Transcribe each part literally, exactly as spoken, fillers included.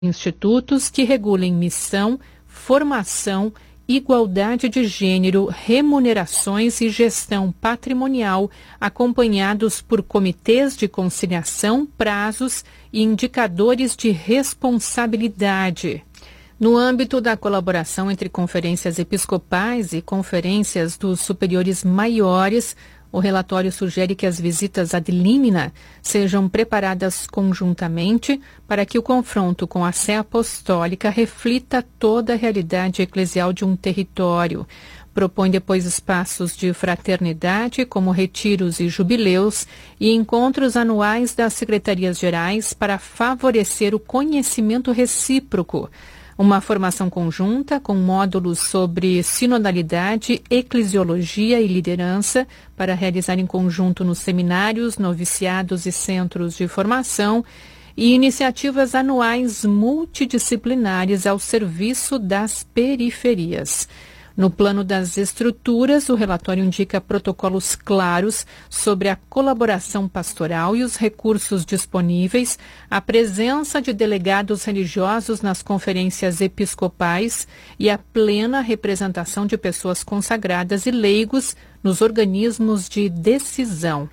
institutos que regulem missão, formação, igualdade de gênero, remunerações e gestão patrimonial, acompanhados por comitês de conciliação, prazos e indicadores de responsabilidade. No âmbito da colaboração entre conferências episcopais e conferências dos superiores maiores, o relatório sugere que as visitas ad limina sejam preparadas conjuntamente para que o confronto com a Sé Apostólica reflita toda a realidade eclesial de um território. Propõe depois espaços de fraternidade, como retiros e jubileus, e encontros anuais das secretarias-gerais para favorecer o conhecimento recíproco. Uma formação conjunta com módulos sobre sinodalidade, eclesiologia e liderança para realizar em conjunto nos seminários, noviciados e centros de formação, e iniciativas anuais multidisciplinares ao serviço das periferias. No plano das estruturas, o relatório indica protocolos claros sobre a colaboração pastoral e os recursos disponíveis, a presença de delegados religiosos nas conferências episcopais e a plena representação de pessoas consagradas e leigos nos organismos de decisão.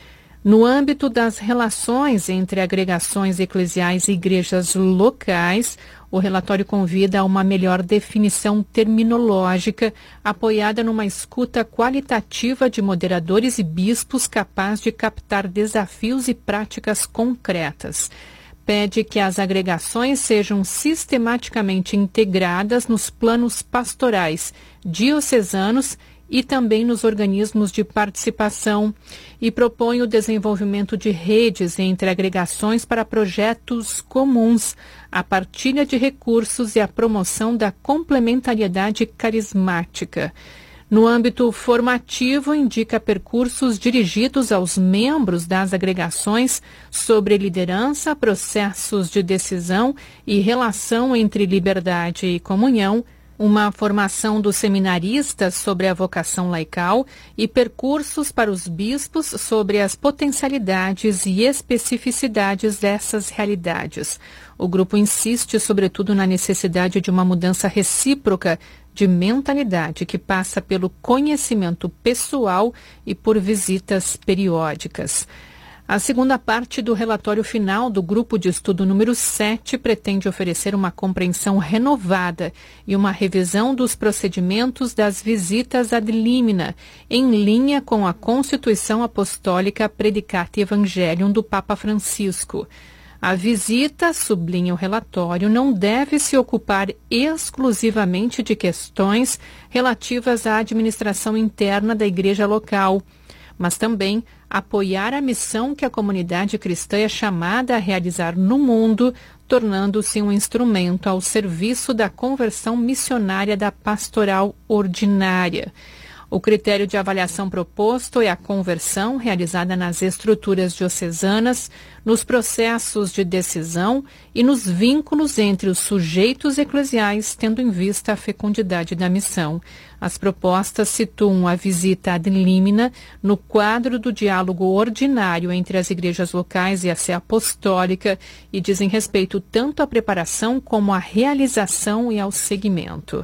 No âmbito das relações entre agregações eclesiais e igrejas locais, o relatório convida a uma melhor definição terminológica, apoiada numa escuta qualitativa de moderadores e bispos capaz de captar desafios e práticas concretas. Pede que as agregações sejam sistematicamente integradas nos planos pastorais diocesanos e também nos organismos de participação, e propõe o desenvolvimento de redes entre agregações para projetos comuns, a partilha de recursos e a promoção da complementariedade carismática. No âmbito formativo, indica percursos dirigidos aos membros das agregações sobre liderança, processos de decisão e relação entre liberdade e comunhão, uma formação dos seminaristas sobre a vocação laical e percursos para os bispos sobre as potencialidades e especificidades dessas realidades. O grupo insiste, sobretudo, na necessidade de uma mudança recíproca de mentalidade que passa pelo conhecimento pessoal e por visitas periódicas. A segunda parte do relatório final do grupo de estudo número sete pretende oferecer uma compreensão renovada e uma revisão dos procedimentos das visitas ad limina, em linha com a Constituição Apostólica Predicate Evangelium do Papa Francisco. A visita, sublinha o relatório, não deve se ocupar exclusivamente de questões relativas à administração interna da igreja local, mas também apoiar a missão que a comunidade cristã é chamada a realizar no mundo, tornando-se um instrumento ao serviço da conversão missionária da pastoral ordinária. O critério de avaliação proposto é a conversão realizada nas estruturas diocesanas, nos processos de decisão e nos vínculos entre os sujeitos eclesiais, tendo em vista a fecundidade da missão. As propostas situam a visita ad limina no quadro do diálogo ordinário entre as igrejas locais e a Sé Apostólica e dizem respeito tanto à preparação como à realização e ao seguimento.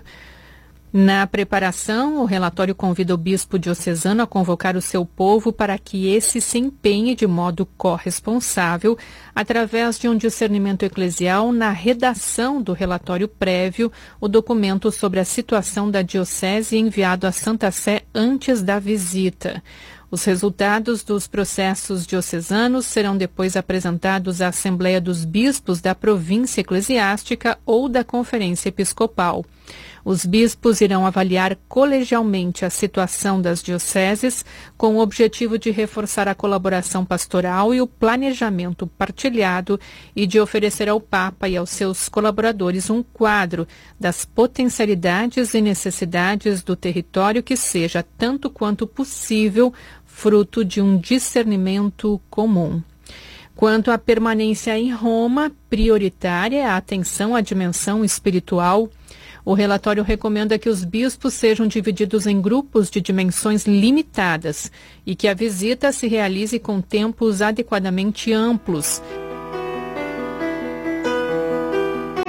Na preparação, o relatório convida o bispo diocesano a convocar o seu povo para que esse se empenhe de modo corresponsável, através de um discernimento eclesial, na redação do relatório prévio, o documento sobre a situação da diocese enviado à Santa Sé antes da visita. Os resultados dos processos diocesanos serão depois apresentados à Assembleia dos Bispos da província eclesiástica ou da Conferência Episcopal. Os bispos irão avaliar colegialmente a situação das dioceses com o objetivo de reforçar a colaboração pastoral e o planejamento partilhado e de oferecer ao Papa e aos seus colaboradores um quadro das potencialidades e necessidades do território que seja, tanto quanto possível, fruto de um discernimento comum. Quanto à permanência em Roma, prioritária é a atenção à dimensão espiritual. O relatório recomenda que os bispos sejam divididos em grupos de dimensões limitadas e que a visita se realize com tempos adequadamente amplos,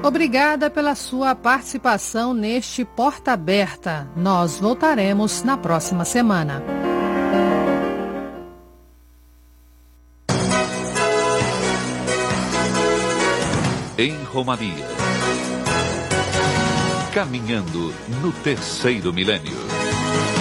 Obrigada pela sua participação neste Porta Aberta. Nós voltaremos na próxima semana. Em Romaria. Caminhando no terceiro milênio.